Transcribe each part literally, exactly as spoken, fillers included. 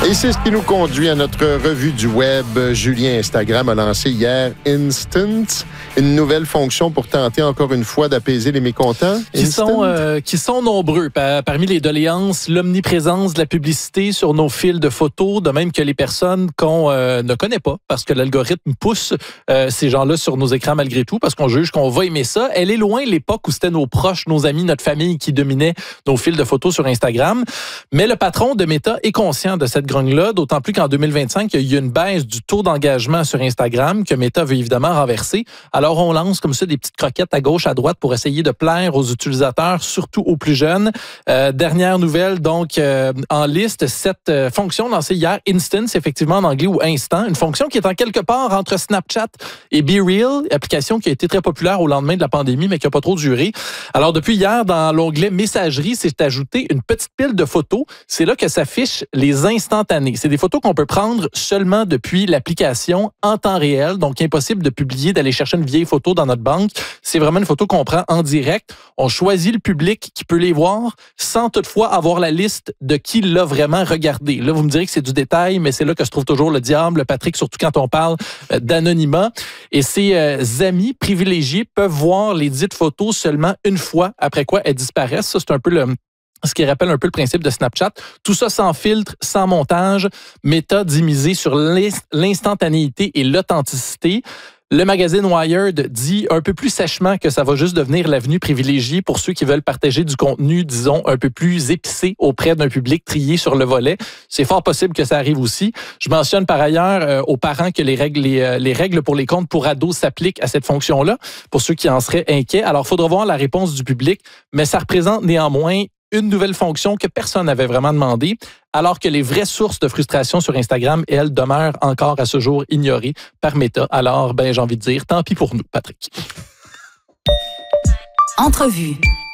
Et c'est ce qui nous conduit à notre revue du web. Julien, Instagram a lancé hier Instant, une nouvelle fonction pour tenter encore une fois d'apaiser les mécontents. Qui sont, euh, qui sont nombreux. Par, parmi les doléances, l'omniprésence de la publicité sur nos fils de photos, de même que les personnes qu'on euh, ne connaît pas, parce que l'algorithme pousse euh, ces gens-là sur nos écrans malgré tout, parce qu'on juge qu'on va aimer ça. Elle est loin l'époque où c'était nos proches, nos amis, notre famille qui dominaient nos fils de photos sur Instagram. Mais le patron de Meta est conscient de cette grogne-là, d'autant plus qu'en deux mille vingt-cinq, il y a eu une baisse du taux d'engagement sur Instagram que Meta veut évidemment renverser. Alors, on lance comme ça des petites croquettes à gauche, à droite pour essayer de plaire aux utilisateurs, surtout aux plus jeunes. Euh, dernière nouvelle, donc, euh, en liste, cette euh, fonction lancée hier, Instant, effectivement en anglais, ou Instant, une fonction qui est en quelque part entre Snapchat et BeReal, application qui a été très populaire au lendemain de la pandémie, mais qui n'a pas trop duré. Alors, depuis hier, dans l'onglet Messagerie, c'est ajouté une petite pile de photos. C'est là que s'affichent les instantanés. C'est des photos qu'on peut prendre seulement depuis l'application en temps réel, donc impossible de publier, d'aller chercher une vieille photo dans notre banque. C'est vraiment une photo qu'on prend en direct. On choisit le public qui peut les voir sans toutefois avoir la liste de qui l'a vraiment regardé. Là, vous me direz que c'est du détail, mais c'est là que se trouve toujours le diable, Patrick, surtout quand on parle d'anonymat. Et ces euh, amis privilégiés peuvent voir les dites photos seulement une fois, après quoi elles disparaissent. Ça, c'est un peu le... ce qui rappelle un peu le principe de Snapchat. Tout ça sans filtre, sans montage. Meta dit miser sur l'instantanéité et l'authenticité. Le magazine Wired dit un peu plus sèchement que ça va juste devenir l'avenue privilégiée pour ceux qui veulent partager du contenu, disons, un peu plus épicé auprès d'un public trié sur le volet. C'est fort possible que ça arrive aussi. Je mentionne par ailleurs euh, aux parents que les règles, les, euh, les règles pour les comptes pour ados s'appliquent à cette fonction-là, pour ceux qui en seraient inquiets. Alors, il faudra voir la réponse du public, mais ça représente néanmoins une nouvelle fonction que personne n'avait vraiment demandé, alors que les vraies sources de frustration sur Instagram, elles, demeurent encore à ce jour ignorées par Meta. Alors, ben, j'ai envie de dire, tant pis pour nous, Patrick. Entrevue.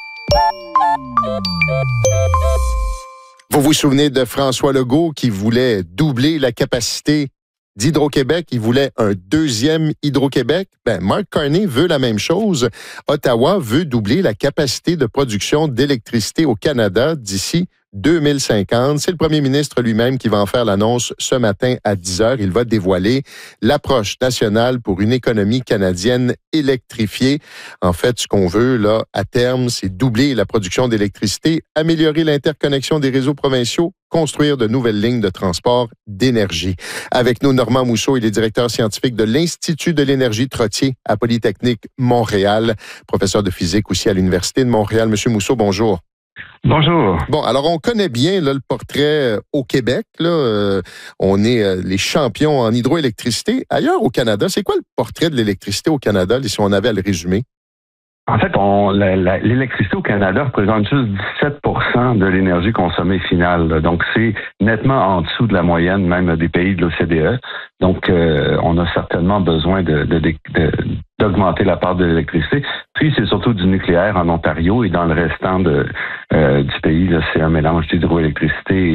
Vous vous souvenez de François Legault qui voulait doubler la capacité d'Hydro-Québec, il voulait un deuxième Hydro-Québec. Ben, Mark Carney veut la même chose. Ottawa veut doubler la capacité de production d'électricité au Canada d'ici deux mille cinquante. C'est le premier ministre lui-même qui va en faire l'annonce ce matin à dix heures. Il va dévoiler l'approche nationale pour une économie canadienne électrifiée. En fait, ce qu'on veut, là, à terme, c'est doubler la production d'électricité, améliorer l'interconnexion des réseaux provinciaux, construire de nouvelles lignes de transport d'énergie. Avec nous, Normand Mousseau, il est directeur scientifique de l'Institut de l'énergie Trottier à Polytechnique Montréal, professeur de physique aussi à l'Université de Montréal. Monsieur Mousseau, bonjour. Bonjour. Bon, alors on connaît bien là, le portrait au Québec. Là, euh, on est euh, les champions en hydroélectricité. Ailleurs au Canada, c'est quoi le portrait de l'électricité au Canada, si on avait à le résumer? En fait, on, la, la, l'électricité au Canada représente juste dix-sept pour cent de l'énergie consommée finale. Là. Donc, c'est nettement en dessous de la moyenne même des pays de l'O C D E. Donc, euh, on a certainement besoin de, de, de, de, d'augmenter la part de l'électricité. Puis, c'est surtout du nucléaire en Ontario et dans le restant de, euh, du pays. Là, c'est un mélange d'hydroélectricité